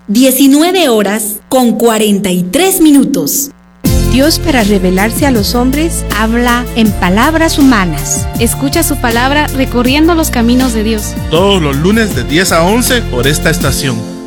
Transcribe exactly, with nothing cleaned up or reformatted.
diecinueve horas con cuarenta y tres minutos. Dios, para revelarse a los hombres, habla en palabras humanas. Escucha su palabra recorriendo los caminos de Dios. Todos los lunes de diez a once por esta estación.